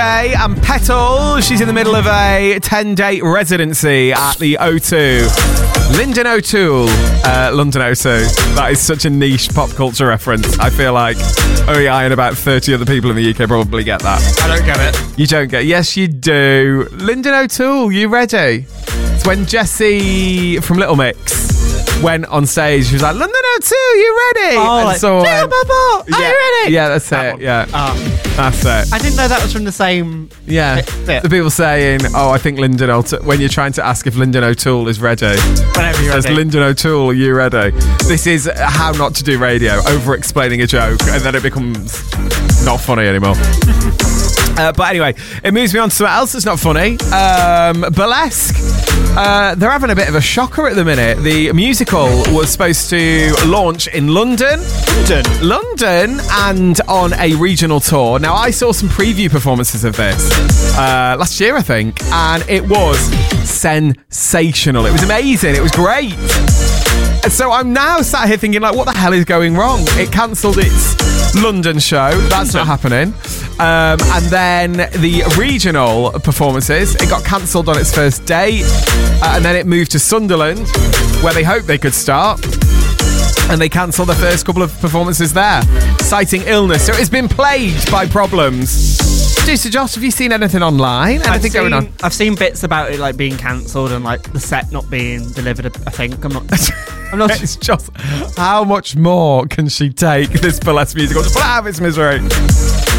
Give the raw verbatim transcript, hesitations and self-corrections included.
And Petal, she's in the middle of a ten-day residency at the O two. Lyndon O'Toole, uh, London O two. That is such a niche pop culture reference. I feel like only I and about thirty other people in the U K probably get that. I don't get it. You don't get it? Yes, you do. Lyndon O'Toole, you ready? It's when Jessie from Little Mix went on stage. She was like, London O'Toole, you ready? Oh, and like, so um, are yeah. you ready? Yeah, that's that it. One. Yeah, Oh. that's it. I didn't know that was from the same Yeah, bit. the people saying, "Oh, I think Lyndon O'Toole." When you're trying to ask if Lyndon O'Toole is ready, Whenever you're says ready. Lyndon O'Toole, are you ready? This is how not to do radio: over-explaining a joke, and then it becomes not funny anymore. Uh, but anyway, it moves me on to something else that's not funny. Um, Burlesque. Uh, they're having a bit of a shocker at the minute. The musical was supposed to launch in London. London. London and on a regional tour. Now, I saw some preview performances of this uh, last year, I think, and it was sensational. It was amazing. It was great. And so I'm now sat here thinking, like, what the hell is going wrong? It cancelled its London show. That's not happening. Um, and then the regional performances, it got cancelled on its first day. Uh, and then it moved to Sunderland, where they hoped they could start. And they cancelled the first couple of performances there, citing illness. So it's been plagued by problems. Producer Josh, have you seen anything online? Anything I've seen, going on? I've seen bits about it like being cancelled and like the set not being delivered. I think I'm not. I'm not. It's just how much more can she take this burlesque musical to put out of its misery?